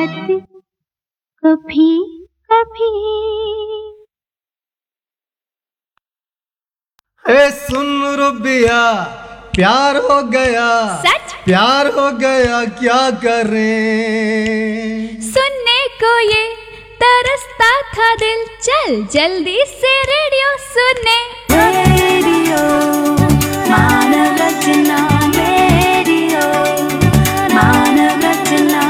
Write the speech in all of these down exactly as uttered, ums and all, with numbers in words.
कभी कभी। ए सुन रुबिया, प्यार हो गया, सच प्यार हो गया, क्या करें? सुनने को ये तरसता था दिल, चल जल्दी से रेडियो सुनने। रेडियो मानव रचना, रेडियो मानव रचना।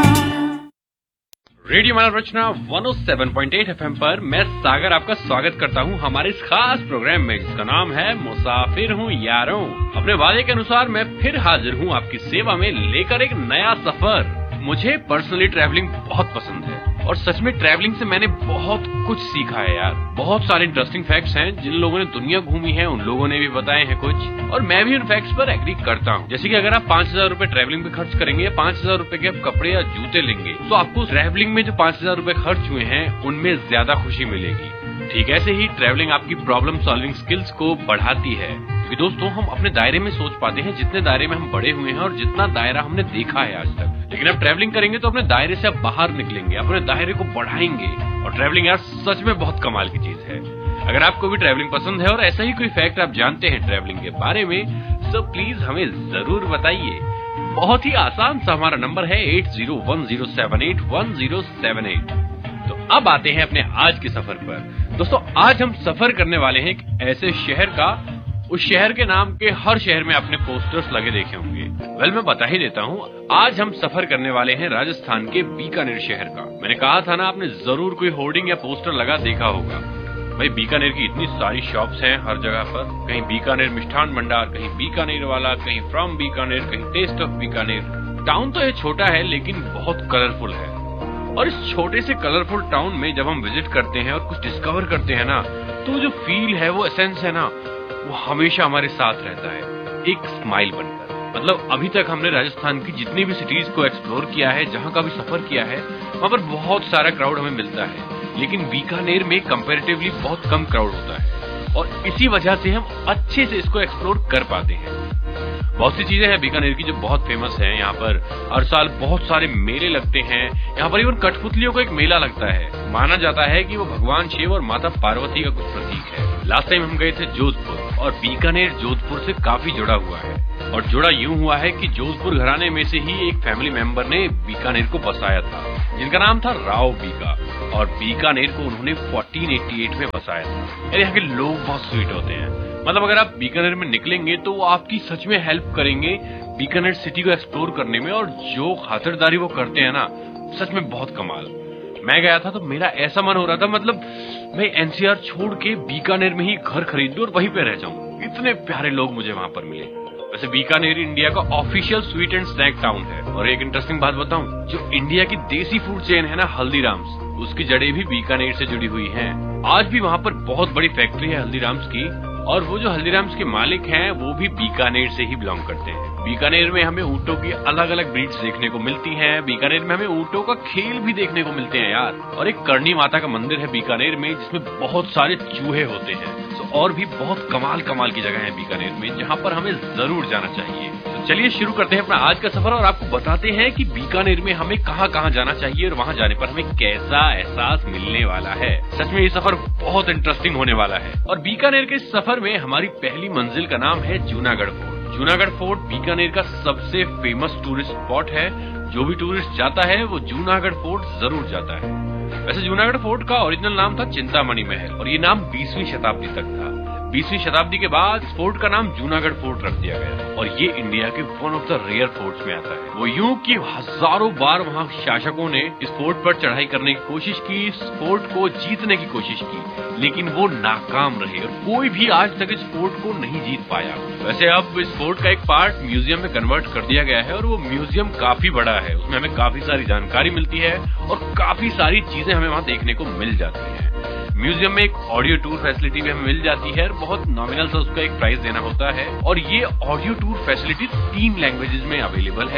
रेडियो मानव रचना एक सौ सात पॉइंट आठ एफएम पर मैं सागर आपका स्वागत करता हूं हमारे इस खास प्रोग्राम में, जिसका नाम है मुसाफिर हूं यारों। अपने वादे के अनुसार मैं फिर हाजिर हूं आपकी सेवा में, लेकर एक नया सफर। मुझे पर्सनली ट्रैवलिंग बहुत पसंद है और सच में ट्रैवलिंग से मैंने बहुत कुछ सीखा है यार। बहुत सारे इंटरेस्टिंग फैक्ट्स हैं, जिन लोगों ने दुनिया घूमी है उन लोगों ने भी बताए हैं कुछ, और मैं भी उन फैक्ट्स पर एग्री करता हूँ। जैसे कि अगर आप पांच हजार रूपए ट्रैवलिंग पे खर्च करेंगे या पांच हजार रूपए के आप कपड़े या जूते लेंगे, तो आपको ट्रैवलिंग में जो पांच हजार रूपए खर्च हुए हैं उनमें ज्यादा खुशी मिलेगी। ठीक ऐसे ही ट्रैवलिंग आपकी प्रॉब्लम सॉल्विंग स्किल्स को बढ़ाती है, क्योंकि दोस्तों हम अपने दायरे में सोच पाते हैं जितने दायरे में हम बड़े हुए हैं और जितना दायरा हमने देखा है आज तक। लेकिन अब ट्रैवलिंग करेंगे तो अपने दायरे से आप बाहर निकलेंगे, अपने दायरे को बढ़ाएंगे, और ट्रैवलिंग यार सच में बहुत कमाल की चीज है। अगर आपको भी ट्रैवलिंग पसंद है और ऐसा ही कोई फैक्ट आप जानते हैं ट्रैवलिंग के बारे में, तो प्लीज हमें जरूर बताइए। बहुत ही आसान सा हमारा नंबर है eight zero one zero seven eight one zero seven eight. तो अब आते हैं अपने आज के सफर पर। दोस्तों आज हम सफर करने वाले हैं एक ऐसे शहर का, उस शहर के नाम के हर शहर में आपने पोस्टर्स लगे देखे होंगे। वेल मैं बता ही देता हूँ, आज हम सफर करने वाले हैं राजस्थान के बीकानेर शहर का। मैंने कहा था ना, आपने जरूर कोई होर्डिंग या पोस्टर लगा देखा होगा। भाई बीकानेर की इतनी सारी शॉप्स हैं हर जगह पर, कहीं बीकानेर मिष्ठान भंडार, कहीं बीकानेर वाला, कहीं फ्रॉम बीकानेर, कहीं टेस्ट ऑफ बीकानेर। टाउन तो ये छोटा है लेकिन बहुत कलरफुल है, और इस छोटे से कलरफुल टाउन में जब हम विजिट करते हैं और कुछ डिस्कवर करते हैं ना, तो जो फील है, वो एसेंस है ना, वो हमेशा हमारे साथ रहता है, एक स्माइल बनकर। मतलब अभी तक हमने राजस्थान की जितनी भी सिटीज को एक्सप्लोर किया है, जहां का भी सफर किया है, वहां पर बहुत सारा क्राउड हमें मिलता है, लेकिन बीकानेर में कंपैरेटिवली बहुत कम क्राउड होता है, और इसी वजह से हम अच्छे से इसको एक्सप्लोर कर पाते हैं। बहुत सी चीजें हैं बीकानेर की जो बहुत फेमस है। यहाँ पर हर साल बहुत सारे मेले लगते हैं। यहाँ पर इवन कठपुतलियों का एक मेला लगता है। माना जाता है कि वो भगवान शिव और माता पार्वती का कुछ प्रतीक है। लास्ट टाइम हम गए थे जोधपुर, और बीकानेर जोधपुर से काफी जुड़ा हुआ है, और जुड़ा यूं हुआ है कि जोधपुर घराने में से ही एक फैमिली मेंबर ने बीकानेर को बसाया था, जिनका नाम था राव बीका, और बीकानेर को उन्होंने चौदह सौ अट्ठासी में बसाया था। यार यहाँ के लोग बहुत स्वीट होते हैं। मतलब अगर आप बीकानेर में निकलेंगे तो वो आपकी सच में हेल्प करेंगे बीकानेर सिटी को एक्सप्लोर करने में, और जो खातिरदारी वो करते हैं ना, सच में बहुत कमाल। मैं गया था तो मेरा ऐसा मन हो रहा था, मतलब मैं एनसीआर छोड़ के बीकानेर में ही घर खरीद लूं और वहीं पे रह जाऊं। इतने प्यारे लोग मुझे वहां पर मिले। वैसे बीकानेर इंडिया का official sweet and snack town है, और एक इंटरेस्टिंग बात बताऊं, जो इंडिया की देसी फूड चेन है ना हल्दीराम्स, उसकी जड़ें भी बीकानेर से जुड़ी हुई हैं। आज भी वहां पर बहुत बड़ी फैक्ट्री है हल्दीराम्स की, और वो जो हल्दीराम्स के मालिक हैं वो भी बीकानेर से ही बिलोंग करते हैं। बीकानेर में हमें ऊंटों की अलग अलग ब्रीड्स देखने को मिलती हैं। बीकानेर में हमें ऊंटों का खेल भी देखने को मिलते हैं यार। और एक करणी माता का मंदिर है बीकानेर में, जिसमें बहुत सारे चूहे होते हैं। तो और भी बहुत कमाल कमाल की जगह है बीकानेर में, जहाँ पर हमें जरूर जाना चाहिए। तो चलिए शुरू करते हैं अपना आज का सफर, और आपको बताते हैं कि बीकानेर में हमें कहाँ कहाँ जाना चाहिए और वहाँ जाने पर हमें कैसा एहसास मिलने वाला है। सच में ये सफर बहुत इंटरेस्टिंग होने वाला है। और बीकानेर के सफर में हमारी पहली मंजिल का नाम है जूनागढ़ फोर्ट। जूनागढ़ फोर्ट बीकानेर का सबसे फेमस टूरिस्ट स्पॉट है। जो भी टूरिस्ट जाता है वो जूनागढ़ फोर्ट जरूर जाता है। वैसे जूनागढ़ फोर्ट का ओरिजिनल नाम था चिंतामणि महल, और ये नाम बीसवीं शताब्दी तक था। बीसवीं शताब्दी के बाद इस फोर्ट का नाम जूनागढ़ फोर्ट रख दिया गया, और ये इंडिया के one of the rare forts में आता है। वो यूं कि हजारों बार वहां शासकों ने इस फोर्ट पर चढ़ाई करने की कोशिश की, इस फोर्ट को जीतने की कोशिश की, लेकिन वो नाकाम रहे, और कोई भी आज तक इस फोर्ट को नहीं जीत पाया। वैसे अब इस फोर्ट का एक पार्ट म्यूजियम में कन्वर्ट कर दिया गया है, और वो म्यूजियम काफी बड़ा है। उसमें हमें काफी सारी जानकारी मिलती है, और काफी सारी चीजें हमें वहां देखने को मिल जाती है। म्यूजियम में एक ऑडियो टूर फैसिलिटी भी हमें मिल जाती है, बहुत नॉमिनल सा उसका एक प्राइस देना होता है। और ये ऑडियो टूर फैसिलिटी तीन लैंग्वेजेस में अवेलेबल है,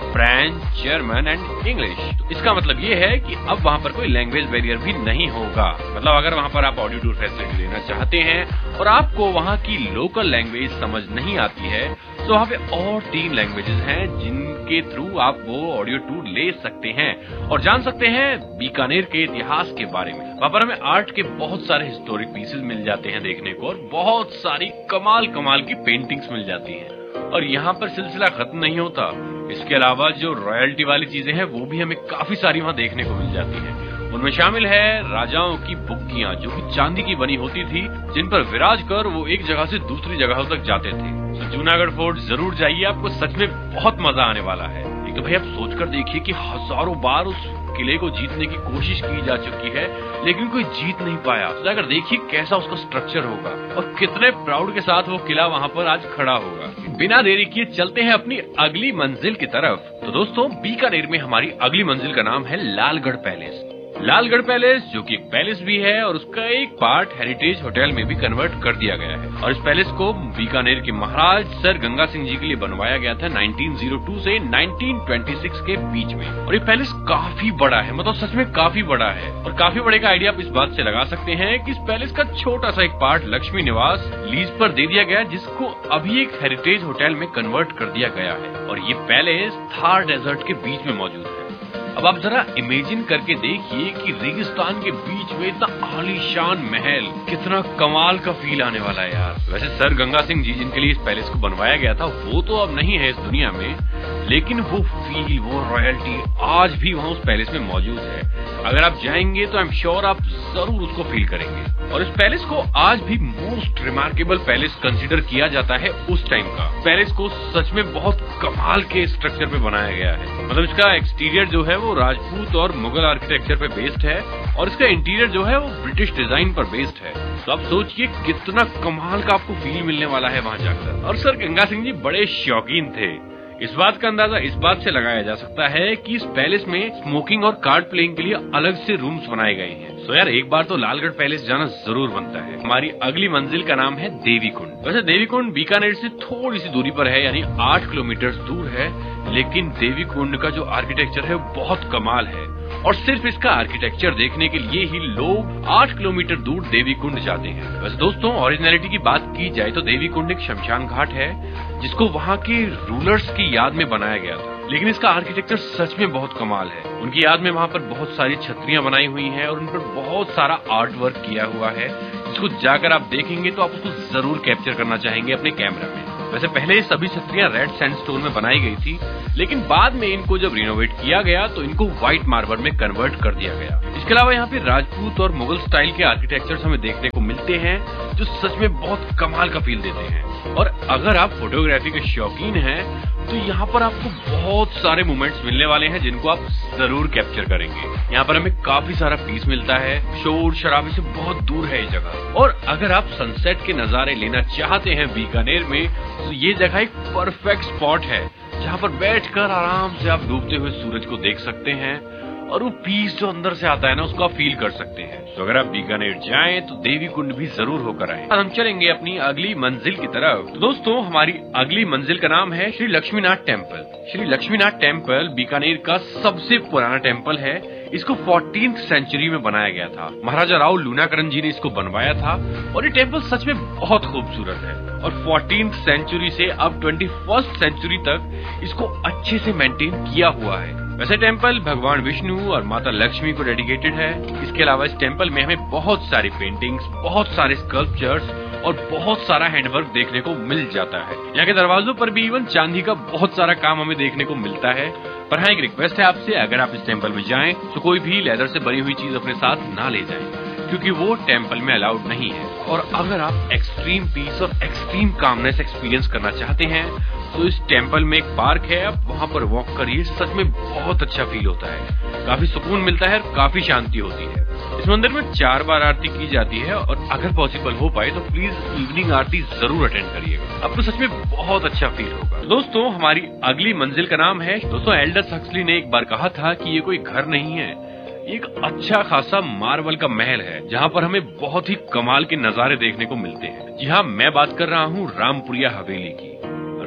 फ्रेंच, जर्मन एंड इंग्लिश। तो इसका मतलब ये है कि अब वहाँ पर कोई लैंग्वेज बैरियर भी नहीं होगा। मतलब अगर वहाँ पर आप ऑडियो टूर फैसिलिटी लेना चाहते हैं और आपको वहाँ की लोकल लैंग्वेज समझ नहीं आती है, तो वहाँ पे और तीन लैंग्वेजेस हैं जिनके थ्रू आप वो ऑडियो टूर ले सकते हैं और जान सकते हैं बीकानेर के इतिहास के बारे में। वहाँ पर हमें आर्ट के बहुत सारे हिस्टोरिक पीसेस मिल जाते हैं देखने को और बहुत सारी कमाल कमाल की पेंटिंग्स मिल जाती हैं। और यहाँ पर सिलसिला खत्म नहीं होता, इसके अलावा जो रॉयल्टी वाली चीजें हैं वो भी हमें काफी सारी वहाँ देखने को मिल जाती हैं। उनमें शामिल है राजाओं की बुग्गियां जो कि चांदी की बनी होती थी, जिन पर विराज कर वो एक जगह से दूसरी जगह तक जाते थे। तो जूनागढ़ फोर्ट जरूर जाइए, आपको सच में बहुत मजा आने वाला है। एक तो भाई आप सोचकर देखिए कि हजारों बार उस किले को जीतने की कोशिश की जा चुकी है लेकिन कोई जीत नहीं पाया। तो जाकर देखिए कैसा उसका स्ट्रक्चर होगा और कितने प्राउड के साथ वो किला वहाँ पर आज खड़ा होगा। बिना देरी किए चलते हैं अपनी अगली मंजिल की तरफ। तो दोस्तों, बीकानेर में हमारी अगली मंजिल का नाम है लालगढ़ पैलेस। लालगढ़ पैलेस जो कि एक पैलेस भी है और उसका एक पार्ट हेरिटेज होटल में भी कन्वर्ट कर दिया गया है। और इस पैलेस को बीकानेर के महाराज सर गंगा सिंह जी के लिए बनवाया गया था उन्नीस सौ दो से उन्नीस सौ छब्बीस के बीच में। और ये पैलेस काफी बड़ा है, मतलब सच में काफी बड़ा है। और काफी बड़े का आइडिया आप इस बात से लगा सकते हैं कि इस पैलेस का छोटा सा एक पार्ट लक्ष्मी निवास लीज पर दे दिया गया, जिसको अभी एक हेरिटेज होटल में कन्वर्ट कर दिया गया है। और ये पैलेस थार डेजर्ट के बीच में मौजूद है। अब आप जरा इमेजिन करके देखिए कि रेगिस्तान के बीच में इतना आलीशान महल, कितना कमाल का फील आने वाला है यार। वैसे सर गंगा सिंह जी जिनके लिए इस पैलेस को बनवाया गया था वो तो अब नहीं है इस दुनिया में, लेकिन वो फील, वो रॉयल्टी आज भी वहाँ उस पैलेस में मौजूद है। अगर आप जाएंगे तो आई एम श्योर आप जरूर उसको फील करेंगे। और इस पैलेस को आज भी मोस्ट रिमार्केबल पैलेस कंसिडर किया जाता है उस टाइम का। पैलेस को सच में बहुत कमाल के स्ट्रक्चर पे बनाया गया है। मतलब इसका एक्सटीरियर जो है वो राजपूत और मुगल आर्किटेक्चर पे बेस्ड है और इसका इंटीरियर जो है वो ब्रिटिश डिजाइन पर बेस्ड है। तो आप सोचिए कितना कमाल का आपको फील मिलने वाला है वहाँ जाकर। और सर गंगा सिंह जी बड़े शौकीन थे। इस बात का अंदाजा इस बात से लगाया जा सकता है कि इस पैलेस में स्मोकिंग और कार्ड प्लेइंग के लिए अलग से रूम्स बनाए गए हैं। तो यार एक बार तो लालगढ़ पैलेस जाना जरूर बनता है। हमारी अगली मंजिल का नाम है देवी कुंड। वैसे देवी कुंड बीकानेर से थोड़ी सी दूरी पर है, यानी आठ किलोमीटर दूर है, लेकिन देवी कुंड का जो आर्किटेक्चर है वो बहुत कमाल है और सिर्फ इसका आर्किटेक्चर देखने के लिए ही लोग आठ किलोमीटर दूर देवी कुंड जाते हैं। वैसे दोस्तों, ओरिजिनलिटी की बात की जाए तो देवी कुंड एक शमशान घाट है जिसको वहाँ के रूलर्स की याद में बनाया गया था, लेकिन इसका आर्किटेक्चर सच में बहुत कमाल है। उनकी याद में वहाँ पर बहुत सारी छतरियां बनाई हुई हैं और उन पर बहुत सारा आर्ट वर्क किया हुआ है, जिसको जाकर आप देखेंगे तो आप उसको जरूर कैप्चर करना चाहेंगे अपने कैमरा में। वैसे पहले ये सभी छतरियां रेड सैंडस्टोन में बनाई गई थी, लेकिन बाद में इनको जब रिनोवेट किया गया तो इनको व्हाइट मार्बल में कन्वर्ट कर दिया गया। इसके अलावा यहाँ पे राजपूत और मुगल स्टाइल के आर्किटेक्चर्स हमें देखने को मिलते हैं जो सच में बहुत कमाल का फील देते हैं। और अगर आप फोटोग्राफी के शौकीन हैं तो यहाँ पर आपको बहुत सारे मोमेंट्स मिलने वाले हैं जिनको आप जरूर कैप्चर करेंगे। यहाँ पर हमें काफी सारा पीस मिलता है, शोर शराबे से बहुत दूर है ये जगह। और अगर आप सनसेट के नजारे लेना चाहते हैं बीकानेर में तो ये जगह एक परफेक्ट स्पॉट है जहाँ पर बैठकर आराम से आप डूबते हुए सूरज को देख सकते हैं और वो पीस जो अंदर से आता है ना उसको आप फील कर सकते हैं। तो अगर आप बीकानेर जाएं तो देवी कुंड भी जरूर होकर आएं। हम चलेंगे अपनी अगली मंजिल की तरफ। तो दोस्तों, हमारी अगली मंजिल का नाम है श्री लक्ष्मीनाथ टेम्पल। श्री लक्ष्मीनाथ टेम्पल बीकानेर का सबसे पुराना टेम्पल है। इसको फोर्टीन्थ सेंचुरी में बनाया गया था। महाराजा राव लूनाकरन जी ने इसको बनवाया था और ये टेम्पल सच में बहुत खूबसूरत है। और फोर्टीन्थ सेंचुरी से अब ट्वेंटी फर्स्ट सेंचुरी तक इसको अच्छे से मेंटेन किया हुआ है। वैसे टेम्पल भगवान विष्णु और माता लक्ष्मी को डेडिकेटेड है। इसके अलावा इस टेम्पल में हमें बहुत सारी पेंटिंग्स, बहुत सारे स्कल्पचर्स और बहुत सारा हैंडवर्क देखने को मिल जाता है। यहाँ के दरवाजों पर भी इवन चांदी का बहुत सारा काम हमें देखने को मिलता है। पर हाँ, एक रिक्वेस्ट है आपसे, अगर आप इस टेम्पल में जाएं तो कोई भी लेदर से बनी हुई चीज अपने साथ ना ले जाएं, क्योंकि वो टेम्पल में अलाउड नहीं है। और अगर आप एक्सट्रीम पीस और एक्सट्रीम कामनेस एक्सपीरियंस करना चाहते हैं तो इस टेम्पल में एक पार्क है, आप वहाँ पर वॉक करिए, सच में बहुत अच्छा फील होता है, काफी सुकून मिलता है और काफी शांति होती है। इस मंदिर में चार बार आरती की जाती है और अगर पॉसिबल हो पाए तो प्लीज इवनिंग आरती जरूर अटेंड करिएगा, आपको सच में बहुत अच्छा फील होगा। दोस्तों, हमारी अगली मंजिल का नाम है, दोस्तों एल्डस हक्सली ने एक बार कहा था कि ये कोई घर नहीं है, एक अच्छा खासा मार्बल का महल है जहाँ पर हमें बहुत ही कमाल के नजारे देखने को मिलते हैं। जी हाँ, मैं बात कर रहा हूँ रामपुरिया हवेली की।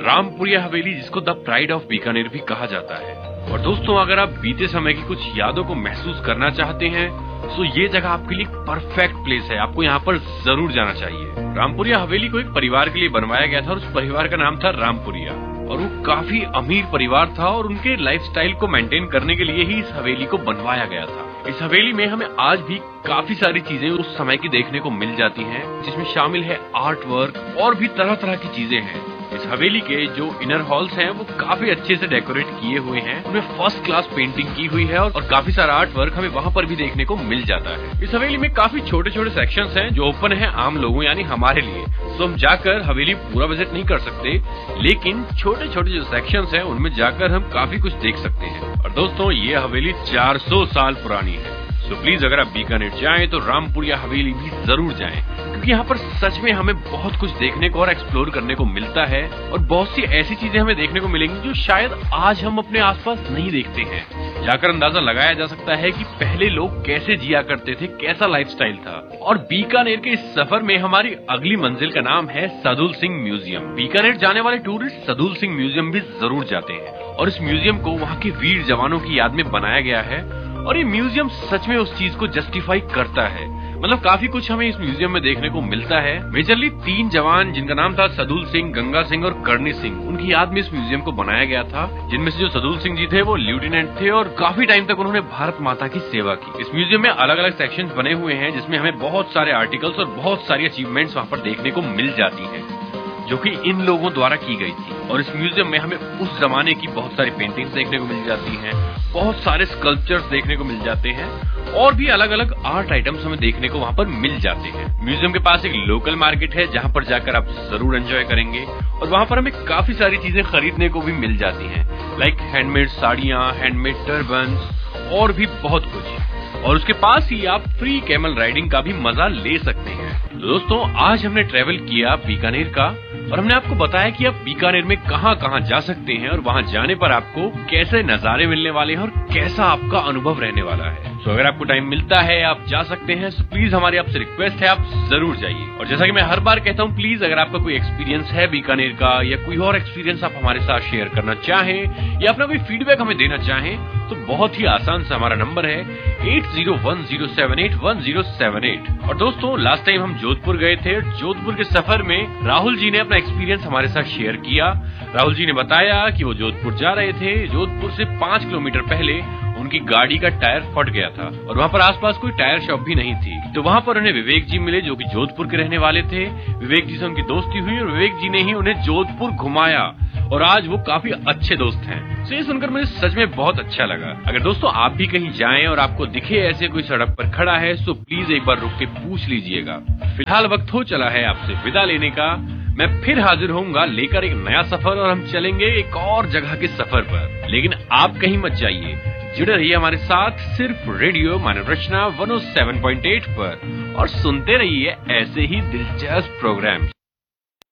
रामपुरिया हवेली, जिसको द प्राइड ऑफ बीकानेर भी कहा जाता है। और दोस्तों, अगर आप बीते समय की कुछ यादों को महसूस करना चाहते हैं तो ये जगह आपके लिए परफेक्ट प्लेस है। आपको यहाँ पर जरूर जाना चाहिए। रामपुरिया हवेली को एक परिवार के लिए बनवाया गया था और उस परिवार का नाम था रामपुरिया, और वो काफी अमीर परिवार था और उनके लाइफस्टाइल को मेंटेन करने के लिए ही इस हवेली को बनवाया गया था। इस हवेली में हमें आज भी काफी सारी चीजें उस समय की देखने को मिल जाती हैं, जिसमें शामिल है आर्ट वर्क और भी तरह तरह की चीजें हैं। इस हवेली के जो इनर हॉल्स हैं वो काफी अच्छे से डेकोरेट किए हुए हैं, उनमें फर्स्ट क्लास पेंटिंग की हुई है और काफी सारा आर्ट वर्क हमें वहाँ पर भी देखने को मिल जाता है। इस हवेली में काफी छोटे छोटे सेक्शंस हैं जो ओपन है आम लोगों यानी हमारे लिए। तो हम जाकर हवेली पूरा विजिट नहीं कर सकते, लेकिन छोटे छोटे जो सेक्शंस हैं उनमें जाकर हम काफी कुछ देख सकते हैं। और दोस्तों, ये हवेली चार सौ साल पुरानी है। तो प्लीज अगर आप बीकानेर जाएं तो रामपुरिया हवेली भी जरूर जाएं, क्योंकि यहाँ पर सच में हमें बहुत कुछ देखने को और एक्सप्लोर करने को मिलता है और बहुत सी ऐसी चीजें हमें देखने को मिलेंगी जो शायद आज हम अपने आसपास नहीं देखते हैं। जाकर अंदाजा लगाया जा सकता है कि पहले लोग कैसे जिया करते थे, कैसा लाइफस्टाइल था। और बीकानेर के इस सफर में हमारी अगली मंजिल का नाम है सदुल सिंह म्यूजियम। बीकानेर जाने वाले टूरिस्ट सदुल सिंह म्यूजियम भी जरूर जाते हैं और इस म्यूजियम को वहाँ के वीर जवानों की याद में बनाया गया है और ये म्यूजियम सच में उस चीज को जस्टिफाई करता है। मतलब काफी कुछ हमें इस म्यूजियम में देखने को मिलता है। मेजरली तीन जवान जिनका नाम था सदुल सिंह, गंगा सिंह और करणी सिंह, उनकी याद में इस म्यूजियम को बनाया गया था। जिनमें से जो सदुल सिंह जी थे वो लेफ्टिनेंट थे और काफी टाइम तक उन्होंने भारत माता की सेवा की। इस म्यूजियम में अलग अलग सेक्शंस बने हुए हैं जिसमें हमें बहुत सारे आर्टिकल्स और बहुत सारी अचीवमेंट्स वहाँ पर देखने को मिल जाती है जो कि इन लोगों द्वारा की गई थी। और इस म्यूजियम में हमें उस जमाने की बहुत सारी पेंटिंग्स देखने को मिल जाती हैं, बहुत सारे स्कल्पचर्स देखने को मिल जाते हैं और भी अलग अलग आर्ट आइटम्स हमें देखने को वहाँ पर मिल जाते हैं। म्यूजियम के पास एक लोकल मार्केट है जहाँ पर जाकर आप जरूर एंजॉय करेंगे और वहाँ पर हमें काफी सारी चीजें खरीदने को भी मिल जाती हैं, लाइक हैंडमेड साड़ियाँ, हैंडमेड टर्बन्स और भी बहुत कुछ। और उसके पास ही आप फ्री कैमल राइडिंग का भी मजा ले सकते हैं। तो दोस्तों, आज हमने ट्रेवल किया बीकानेर का और हमने आपको बताया कि आप बीकानेर में कहां कहां जा सकते हैं और वहां जाने पर आपको कैसे नजारे मिलने वाले हैं और कैसा आपका अनुभव रहने वाला है। तो अगर आपको टाइम मिलता है आप जा सकते हैं। तो प्लीज हमारी आपसे रिक्वेस्ट है, आप जरूर जाइए। और जैसा कि मैं हर बार कहता हूं, प्लीज अगर आपका कोई एक्सपीरियंस है बीकानेर का या कोई और एक्सपीरियंस आप हमारे साथ शेयर करना चाहें या अपना कोई फीडबैक हमें देना चाहें तो बहुत ही आसान सा हमारा नंबर है eight zero one zero seven eight one zero seven eight. और दोस्तों, लास्ट टाइम हम जोधपुर गए थे। जोधपुर के सफर में राहुल जी ने अपना एक्सपीरियंस हमारे साथ शेयर किया। राहुल जी ने बताया कि वो जोधपुर जा रहे थे। जोधपुर से पांच किलोमीटर पहले उनकी गाड़ी का टायर फट गया था और वहाँ पर आसपास कोई टायर शॉप भी नहीं थी। तो वहाँ पर उन्हें विवेक जी मिले जो कि जोधपुर के रहने वाले थे। विवेक जी से उनकी दोस्ती हुई और विवेक जी ने ही उन्हें जोधपुर घुमाया और आज वो काफी अच्छे दोस्त हैं। तो ये सुनकर मुझे सच में बहुत अच्छा लगा। अगर दोस्तों आप भी कहीं जाएं और आपको दिखे ऐसे कोई सड़क पर खड़ा है तो प्लीज एक बार रुक के पूछ लीजिएगा। फिलहाल वक्त हो चला है आपसे विदा लेने का। मैं फिर हाजिर होऊंगा लेकर एक नया सफर और हम चलेंगे एक और जगह के सफर पर। लेकिन आप कहीं मत जाइए, जुड़े रहिए हमारे साथ सिर्फ रेडियो मानव रचना one O seven point eight पर और सुनते रहिए ऐसे ही दिलचस्प प्रोग्राम।